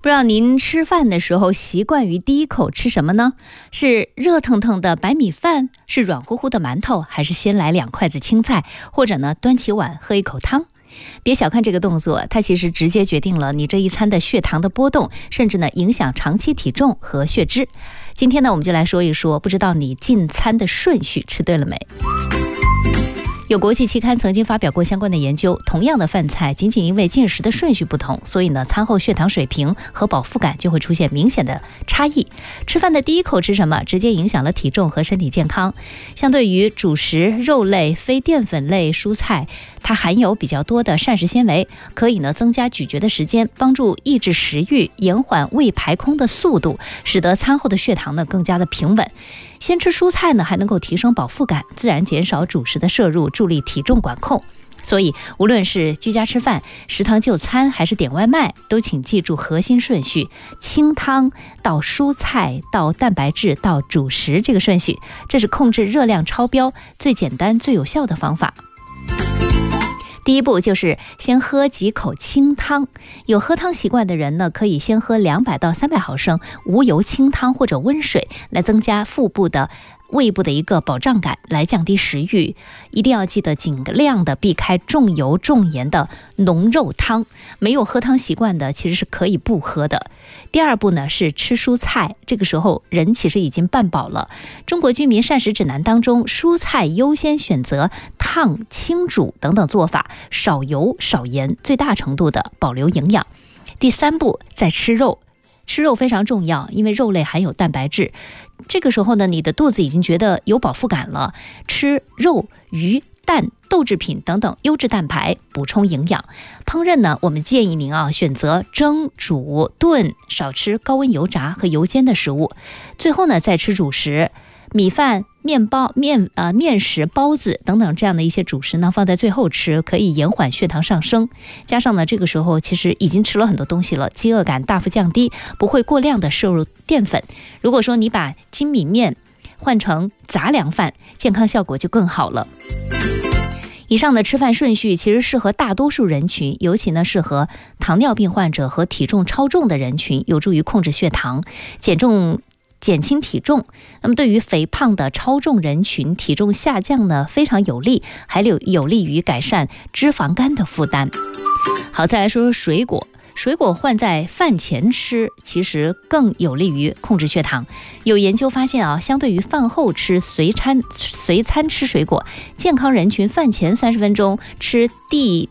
不知道您吃饭的时候习惯于第一口吃什么呢？是热腾腾的白米饭，是软乎乎的馒头，还是先来2筷子青菜，或者呢端起碗喝一口汤？别小看这个动作，它其实直接决定了你这一餐的血糖的波动，甚至呢影响长期体重和血脂。今天呢我们就来说一说，不知道你进餐的顺序吃对了没？有国际期刊曾经发表过相关的研究，同样的饭菜，仅仅因为进食的顺序不同，所以呢，餐后血糖水平和饱腹感就会出现明显的差异。吃饭的第一口吃什么，直接影响了体重和身体健康。相对于主食、肉类、非淀粉类蔬菜，它含有比较多的膳食纤维，可以呢增加咀嚼的时间，帮助抑制食欲，延缓胃排空的速度，使得餐后的血糖呢更加的平稳。先吃蔬菜呢，还能够提升饱腹感，自然减少主食的摄入，助力体重管控。所以无论是居家吃饭、食堂就餐还是点外卖，都请记住核心顺序：清汤到蔬菜到蛋白质到主食这个顺序，这是控制热量超标最简单最有效的方法。第一步就是先喝几口清汤，有喝汤习惯的人呢，可以先喝200到300毫升无油清汤或者温水，来增加胃部的一个饱胀感，来降低食欲。一定要记得尽量的避开重油重盐的浓肉汤，没有喝汤习惯的其实是可以不喝的。第二步呢是吃蔬菜，这个时候人其实已经半饱了。中国居民膳食指南当中，蔬菜优先选择烫、清煮等等做法，少油少盐，最大程度的保留营养。第三步再吃肉，吃肉非常重要，因为肉类含有蛋白质。这个时候呢，你的肚子已经觉得有饱腹感了，吃肉、鱼、蛋、豆制品等等优质蛋白补充营养。烹饪呢，我们建议您选择蒸、煮、炖，少吃高温油炸和油煎的食物。最后呢，再吃主食，米饭、面包、面食、包子等等这样的一些主食呢，放在最后吃，可以延缓血糖上升。加上呢，这个时候其实已经吃了很多东西了，饥饿感大幅降低，不会过量的摄入淀粉。如果说你把精米面换成杂粮饭，健康效果就更好了。以上的吃饭顺序其实适合大多数人群，尤其呢适合糖尿病患者和体重超重的人群，有助于控制血糖、减轻体重。那么对于肥胖的超重人群，体重下降呢非常有利，还有利于改善脂肪肝的负担。好，再来说说水果。水果换在饭前吃，其实更有利于控制血糖。有研究发现相对于饭后吃随餐吃水果，健康人群饭前30分钟吃低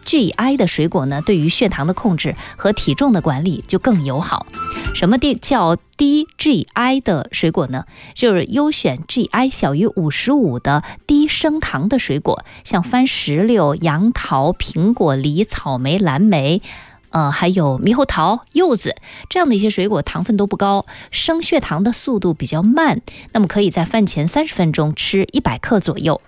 GI 的水果呢，对于血糖的控制和体重的管理就更友好。什么叫低 GI 的水果呢？就是优选 GI 小于55的低升糖的水果，像番石榴、杨桃、苹果、梨、草莓、蓝莓。还有猕猴桃、柚子这样的一些水果，糖分都不高，升血糖的速度比较慢，那么可以在饭前30分钟吃100克左右。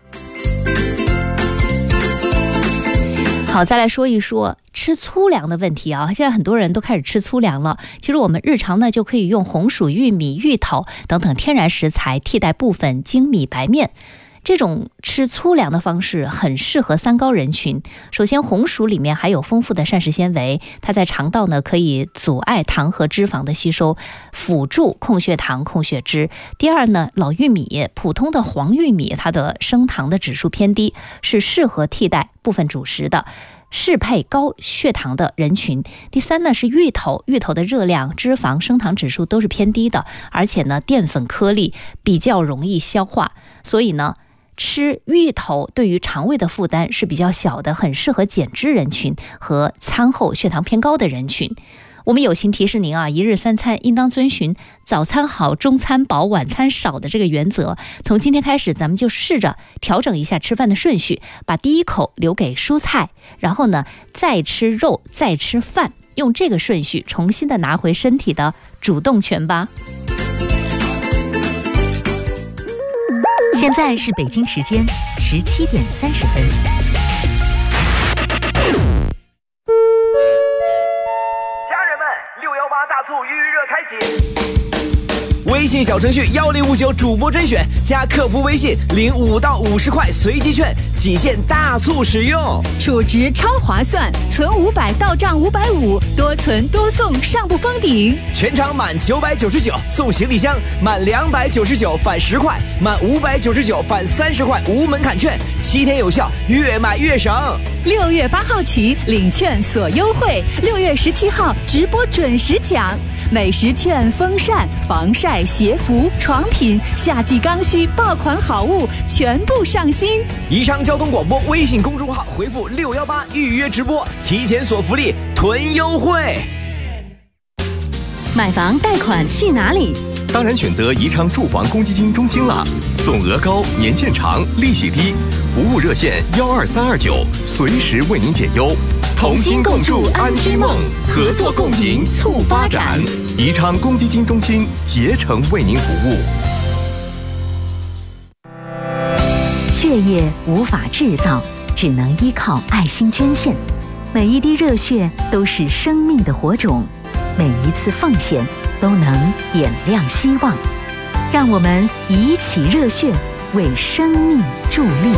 好，再来说一说吃粗粮的问题现在很多人都开始吃粗粮了。其实我们日常呢就可以用红薯、玉米、芋头等等天然食材替代部分精米白面。这种吃粗粮的方式很适合三高人群。首先，红薯里面含有丰富的膳食纤维，它在肠道呢可以阻碍糖和脂肪的吸收，辅助控血糖、控血脂。第二呢，老玉米，普通的黄玉米，它的升糖的指数偏低，是适合替代部分主食的，适配高血糖的人群。第三呢是芋头，芋头的热量、脂肪、升糖指数都是偏低的，而且呢淀粉颗粒比较容易消化，所以呢吃芋头对于肠胃的负担是比较小的，很适合减脂人群和餐后血糖偏高的人群。我们友情提示您一日3餐应当遵循早餐好、中餐饱、晚餐少的这个原则。从今天开始，咱们就试着调整一下吃饭的顺序，把第一口留给蔬菜，然后呢再吃肉，再吃饭，用这个顺序重新的拿回身体的主动权吧。 现在是北京时间17点30分。 家人们，618大促预热开启，微微信小程序1059主播甄选，加客服微信05到50块随机券，仅限大促使用， 储值超划算，存500到账550，多存多送上不封顶。 全场满999送行李箱，满299返10块，满599返30块无门槛券，7天有效，越买越省。 6月8号起领券锁优惠，6月17号直播准时抢，美食券、风扇、防晒、鞋服、床品、夏季刚需爆款好物全部上新。 宜昌交通广播微信公众号回复618预约直播，提前锁福利，囤优惠。 买房贷款去哪里？ 当然选择宜昌住房公积金中心了，总额高，年限长，利息低，服务热线12329，随时为您解忧。同心共筑安居梦，合作共赢促发展。宜昌公积金中心竭诚为您服务。 血液无法制造，只能依靠爱心捐献。每一滴热血都是生命的火种，每一次奉献都能点亮希望。让我们一起热血，为生命助力。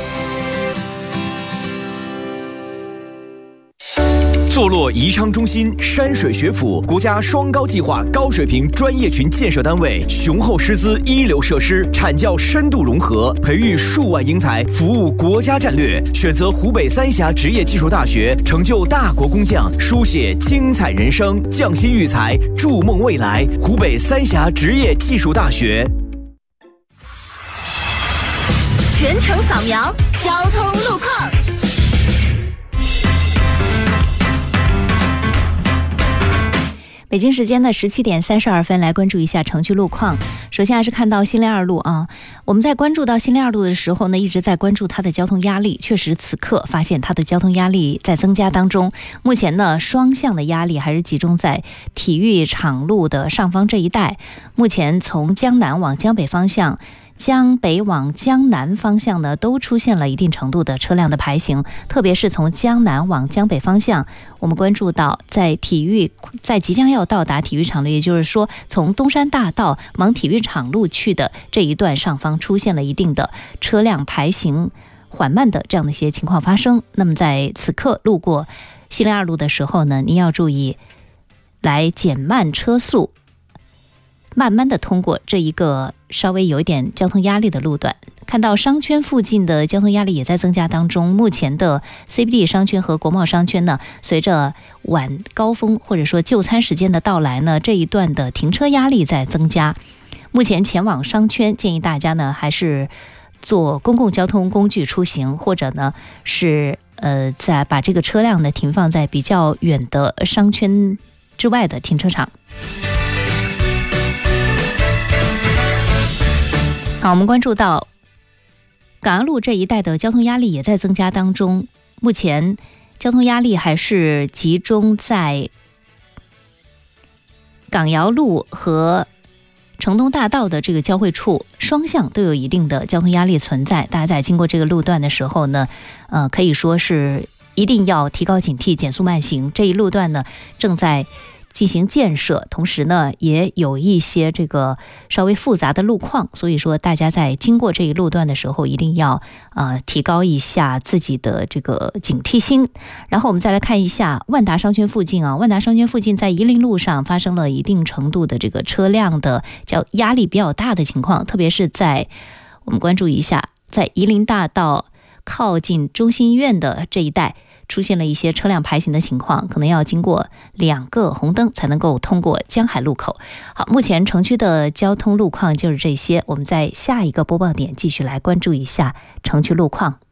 坐落宜昌中心山水学府国家双高计划高水平专业群建设单位，雄厚师资，一流设施，产教深度融合，培育数万英才，服务国家战略。选择湖北三峡职业技术大学，成就大国工匠，书写精彩人生，匠心育才，筑梦未来。湖北三峡职业技术大学。 全程扫描交通路况。 北京时间的17点32分，来关注一下城区路况。首先还是看到新练2路啊，我们在关注到新练2路的时候呢，一直在关注它的交通压力。确实，此刻发现它的交通压力在增加当中。目前呢，双向的压力还是集中在体育场路的上方这一带。目前从江南往江北方向，江北往江南方向呢，都出现了一定程度的车辆的排行，特别是从江南往江北方向，我们关注到在即将要到达体育场路，也就是说从东山大道往体育场路去的这一段上方出现了一定的车辆排行缓慢的这样的一些情况发生。那么在此刻路过新练2路的时候呢，您要注意来减慢车速，慢慢的通过这一个稍微有一点交通压力的路段。看到商圈附近的交通压力也在增加当中，目前的 CBD 商圈和国贸商圈呢，随着晚高峰或者说就餐时间的到来呢，这一段的停车压力在增加。目前前往商圈，建议大家呢还是坐公共交通工具出行，或者呢是再把这个车辆呢停放在比较远的商圈之外的停车场。好，我们关注到港阳路这一带的交通压力也在增加当中。目前交通压力还是集中在港瑶路和城东大道的这个交汇处，双向都有一定的交通压力存在。大家在经过这个路段的时候呢，可以说是一定要提高警惕，减速慢行。这一路段呢正在进行建设，同时呢也有一些这个稍微复杂的路况，所以说大家在经过这一路段的时候一定要提高一下自己的这个警惕心。然后我们再来看一下万达商圈附近啊，万达商圈附近在夷陵路上发生了一定程度的这个车辆的压力比较大的情况，特别是在我们关注一下在夷陵大道靠近中心医院的这一带出现了一些车辆排行的情况，可能要经过2个红灯才能够通过江海路口。好，目前城区的交通路况就是这些，我们在下一个播报点继续来关注一下城区路况。